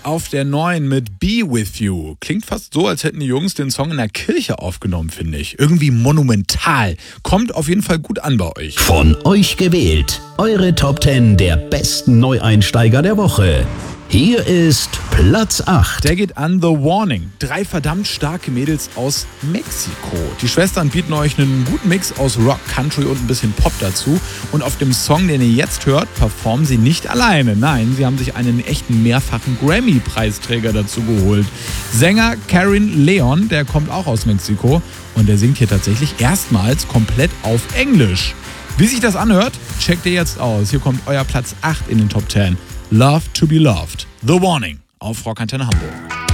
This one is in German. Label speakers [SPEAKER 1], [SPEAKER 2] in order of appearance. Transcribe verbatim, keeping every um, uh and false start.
[SPEAKER 1] auf der neun mit Be With You. Klingt fast so, als hätten die Jungs den Song in der Kirche aufgenommen, finde ich. Irgendwie monumental. Kommt auf jeden Fall gut an bei euch.
[SPEAKER 2] Von euch gewählt. Eure Top zehn der besten Neueinsteiger der Woche. Hier ist Platz acht.
[SPEAKER 1] Der geht an The Warning. Drei verdammt starke Mädels aus Mexiko. Die Schwestern bieten euch einen guten Mix aus Rock, Country und ein bisschen Pop dazu. Und auf dem Song, den ihr jetzt hört, performen sie nicht alleine. Nein, sie haben sich einen echten mehrfachen Grammy-Preisträger dazu geholt. Sänger Karin Leon, der kommt auch aus Mexiko. Und der singt hier tatsächlich erstmals komplett auf Englisch. Wie sich das anhört, checkt ihr jetzt aus. Hier kommt euer Platz acht in den Top zehn. Love to be Loved. The Warning auf Rockantenne Hamburg.